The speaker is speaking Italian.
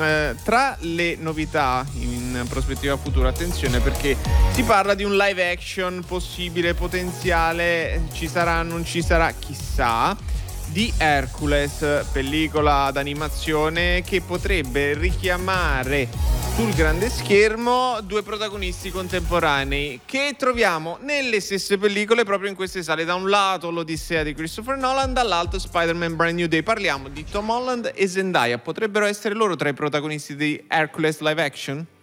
tra le novità in prospettiva futura, attenzione perché si parla di un live action possibile, potenziale, ci sarà, non ci sarà, chissà, di Hercules, pellicola d'animazione che potrebbe richiamare sul grande schermo due protagonisti contemporanei che troviamo nelle stesse pellicole proprio in queste sale. Da un lato l'Odissea di Christopher Nolan, dall'altro Spider-Man Brand New Day. Parliamo di Tom Holland e Zendaya. Potrebbero essere loro tra i protagonisti di Hercules live action?